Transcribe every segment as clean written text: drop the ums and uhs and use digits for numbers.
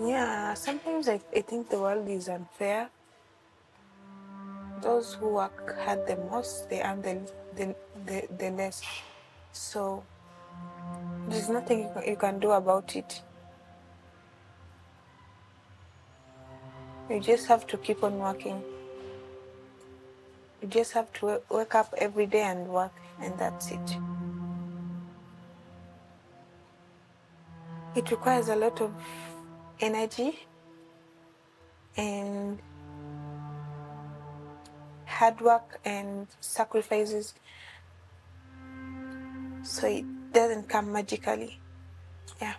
Yeah, sometimes I think the world is unfair. Those who work hard the most, they earn the less. So there's nothing you can do about it. You just have to keep on working. You just have to wake up every day and work, and that's it. It requires a lot of energy and hard work and sacrifices. So it doesn't come magically. Yeah.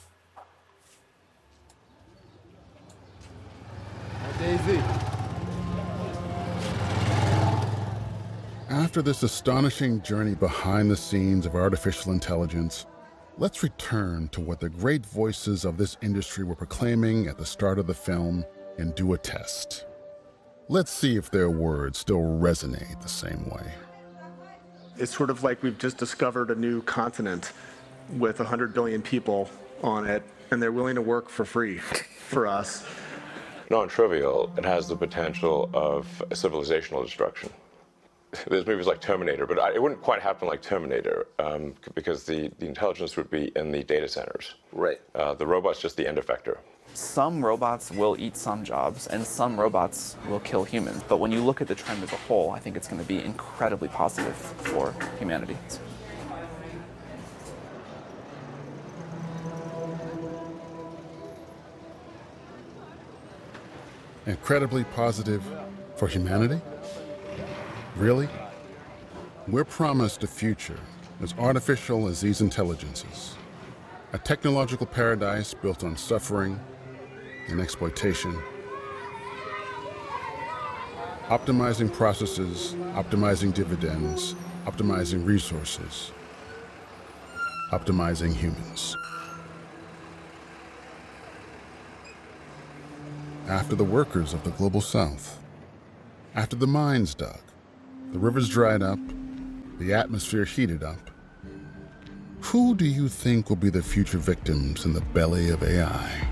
Daisy. After this astonishing journey behind the scenes of artificial intelligence, let's return to what the great voices of this industry were proclaiming at the start of the film and do a test. Let's see if their words still resonate the same way. It's sort of like we've just discovered a new continent with 100 billion people on it, and they're willing to work for free for us. Non-trivial, it has the potential of civilizational destruction. There's movies like Terminator, but it wouldn't quite happen like Terminator because the intelligence would be in the data centers. Right. The robot's just the end effector. Some robots will eat some jobs, and some robots will kill humans. But when you look at the trend as a whole, I think it's going to be incredibly positive for humanity. Incredibly positive for humanity? Really? We're promised a future as artificial as these intelligences. A technological paradise built on suffering and exploitation. Optimizing processes, optimizing dividends, optimizing resources, optimizing humans. After the workers of the Global South, after the mines dug, the rivers dried up, the atmosphere heated up, who do you think will be the future victims in the belly of AI?